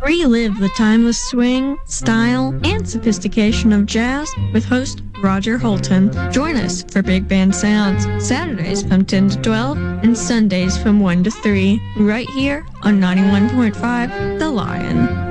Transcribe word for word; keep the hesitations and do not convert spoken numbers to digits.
Relive the timeless swing, style, and sophistication of jazz with host Roger Holton. Join us for Big Band Sounds, Saturdays from ten to twelve and Sundays from one to three, right here on ninety-one point five The Lion.